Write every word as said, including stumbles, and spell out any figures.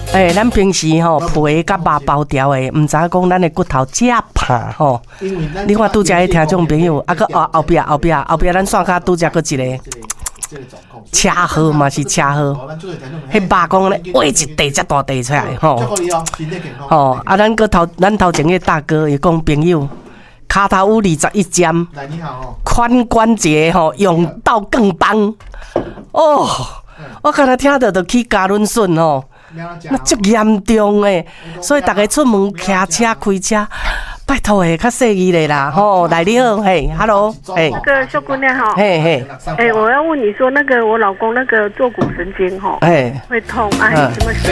诶、欸，咱平时吼皮甲肉包条的，毋知影讲咱的骨头遮怕吼。你看拄则迄听众朋友，啊个后后壁后壁后壁，咱线骹拄则个一个车祸嘛是车祸，迄肉讲咧挖一地遮大地出来吼。吼，啊，咱个头咱头前个大哥伊讲朋友，骹头有二十一尖，髋关节吼用到更棒哦。我刚才听到就起加仑笋吼。那足严重诶，所以大家出门骑车开车，拜托诶，较细意咧啦，吼，来你好，嘿 ，hello， 嘿， 那个秀姑娘哈， 嘿嘿， 哎，我要问你说，那个我老公那个坐骨神经哈， 哎， 会痛，哎，什么？